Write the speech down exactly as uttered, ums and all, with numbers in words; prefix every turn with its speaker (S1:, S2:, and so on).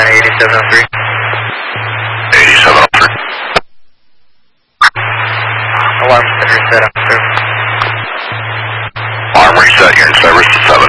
S1: eighty-seven oh three.
S2: eighty-seven oh three.
S1: Alarm's been reset, officer.
S2: Alarm reset, you're in service at seven